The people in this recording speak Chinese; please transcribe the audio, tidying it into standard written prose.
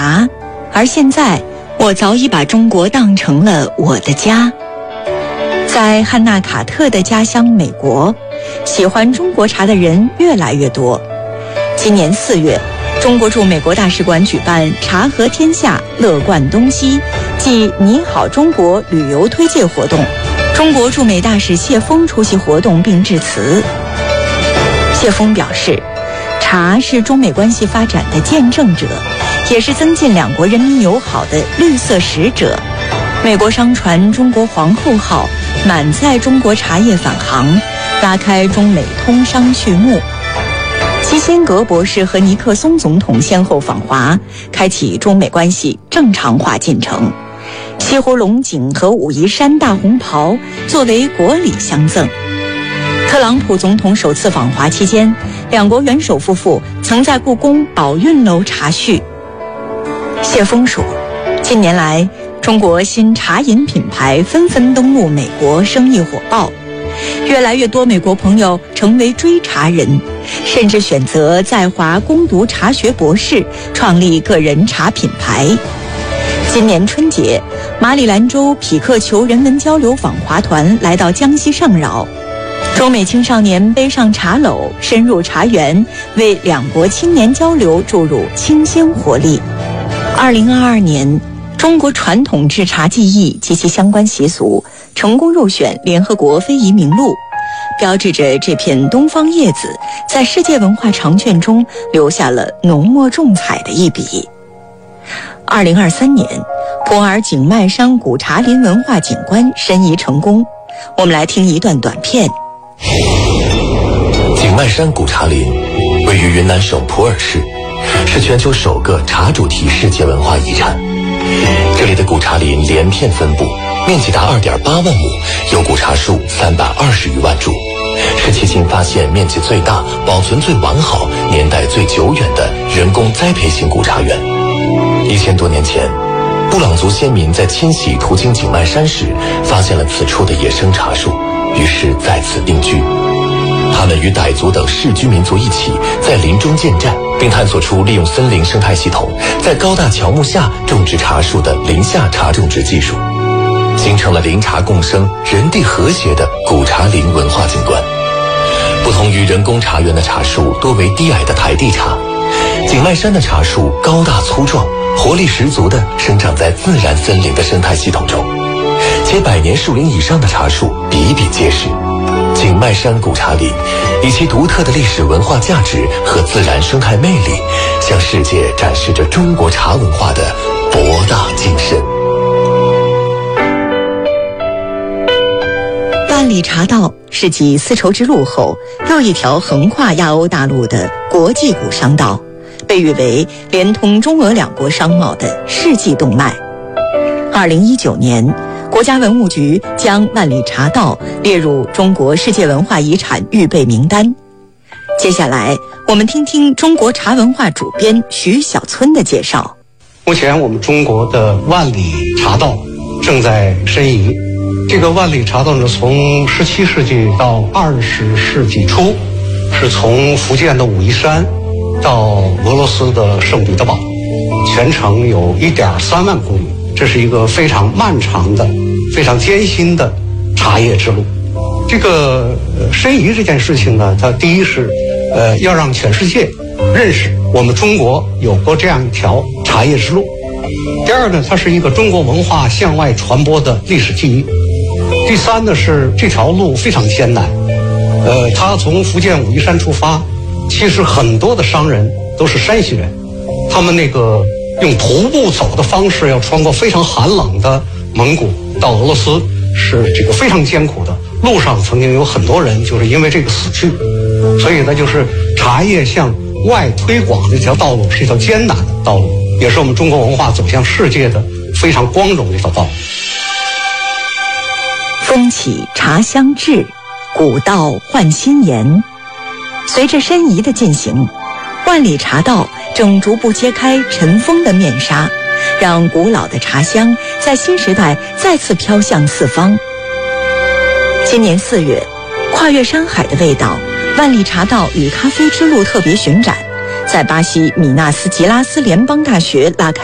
茶，而现在我早已把中国当成了我的家。在汉娜·卡特的家乡美国，喜欢中国茶的人越来越多。今年4月，中国驻美国大使馆举办茶和天下乐贯东西暨你好中国旅游推介活动，中国驻美大使谢峰出席活动并致辞。谢峰表示，茶是中美关系发展的见证者，也是增进两国人民友好的绿色使者。美国商船中国皇后号满载中国茶叶返航，拉开中美通商序幕。基辛格博士和尼克松总统先后访华，开启中美关系正常化进程。西湖龙井和武夷山大红袍作为国礼相赠。特朗普总统首次访华期间，两国元首夫妇曾在故宫宝运楼茶叙。谢峰说，近年来中国新茶饮品牌纷纷登陆美国，生意火爆，越来越多美国朋友成为追茶人，甚至选择在华攻读茶学博士，创立个人茶品牌。今年春节，马里兰州匹克球人文交流访华团来到江西上饶，中美青少年背上茶篓，深入茶园，为两国青年交流注入清新活力。2022年，中国传统制茶技艺及其相关习俗成功入选联合国非遗名录，标志着这片东方叶子在世界文化长卷中留下了浓墨重彩的一笔。2023年，普洱景迈山古茶林文化景观申遗成功，我们来听一段短片。 景迈山古茶林位于云南省普洱市，是全球首个茶主题世界文化遗产。这里的古茶林连片分布，面积达2.8万亩，有古茶树320余万株，是迄今发现面积最大、保存最完好、年代最久远的人工栽培型古茶园。1000多年前，布朗族先民在迁徙途经景迈山时，发现了此处的野生茶树，于是在此定居。他们与傣族等世居民族一起在林中建寨，并探索出利用森林生态系统在高大乔木下种植茶树的林下茶种植技术，形成了林茶共生、人地和谐的古茶林文化景观。不同于人工茶园的茶树多为低矮的台地茶，景迈山的茶树高大粗壮，活力十足地生长在自然森林的生态系统中，且100年树龄以上的茶树比比皆是。景迈山古茶林以其独特的历史文化价值和自然生态魅力，向世界展示着中国茶文化的博大精深。 万里茶道是继丝绸之路后又一条横跨亚欧大陆的国际古商道，被誉为连通中俄两国商贸的世纪动脉。2019年，国家文物局将万里茶道列入中国世界文化遗产预备名单。接下来，我们听听中国茶文化主编徐小村的介绍。 目前我们中国的万里茶道正在申遗。这个万里茶道呢，从17世纪到20世纪初，是从福建的武夷山到俄罗斯的圣彼得堡，全程有1.3万公里。这是一个非常漫长的、非常艰辛的茶叶之路。这个申遗这件事情呢，它第一是要让全世界认识我们中国有过这样一条茶叶之路。第二呢，它是一个中国文化向外传播的历史记忆。第三呢，是这条路非常艰难。它从福建武夷山出发，其实很多的商人都是山西人，他们那个用徒步走的方式，要穿过非常寒冷的蒙古到俄罗斯，是这个非常艰苦的。路上曾经有很多人就是因为这个死去，所以呢，就是茶叶向外推广这条道路是一条艰难的道路，也是我们中国文化走向世界的非常光荣的一条道路。 风起茶香至，古道换新颜。随着申遗的进行，万里茶道正逐步揭开尘封的面纱，让古老的茶香在新时代再次飘向四方。今年4月，跨越山海的味道，万里茶道与咖啡之路特别巡展，在巴西米纳斯吉拉斯联邦大学拉开